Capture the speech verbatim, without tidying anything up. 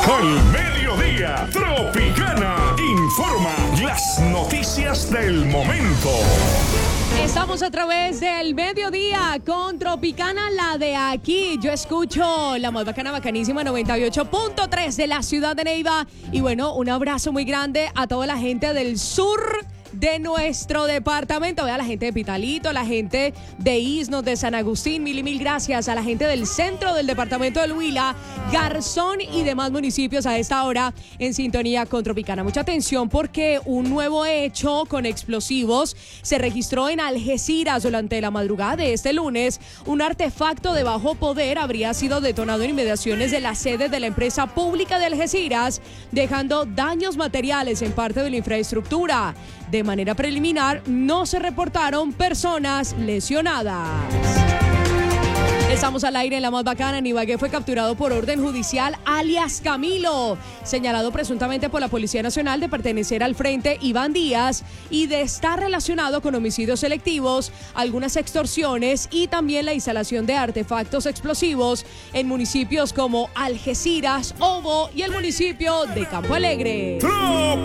Al mediodía, Tropicana informa las noticias del momento. Estamos a través del mediodía con Tropicana, la de aquí. Yo escucho la más bacana, bacanísima, noventa y ocho punto tres de la ciudad de Neiva. Y bueno, un abrazo muy grande a toda la gente del sur de nuestro departamento. Vea, la gente de Pitalito, la gente de Isnos, de San Agustín, mil y mil gracias a la gente del centro del departamento del Huila, Garzón y demás municipios a esta hora en sintonía con Tropicana. Mucha atención porque un nuevo hecho con explosivos se registró en Algeciras durante la madrugada de este lunes. Un artefacto de bajo poder habría sido detonado en inmediaciones de la sede de la empresa pública de Algeciras, dejando daños materiales en parte de la infraestructura. De manera preliminar, no se reportaron personas lesionadas. Estamos al aire en la más bacana. En Ibagué fue capturado por orden judicial alias Camilo, señalado presuntamente por la Policía Nacional de pertenecer al Frente Iván Díaz y de estar relacionado con homicidios selectivos, algunas extorsiones y también la instalación de artefactos explosivos en municipios como Algeciras, Obo y el municipio de Campo Alegre.